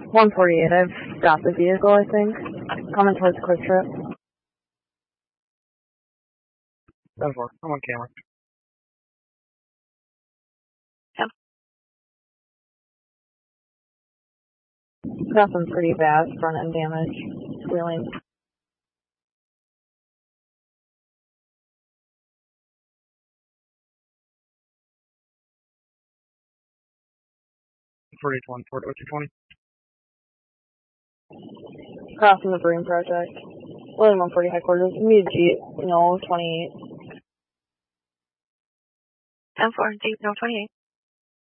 148, I've got the vehicle, I think. Coming towards Quick Trip. 10-4, I'm on camera. Yep. Got some pretty bad front end damage. Squealing. What's your 20? Crossing the Bream Project. William 140 headquarters. Need a Jeep. No, 28. 10-4, Jeep, no 28.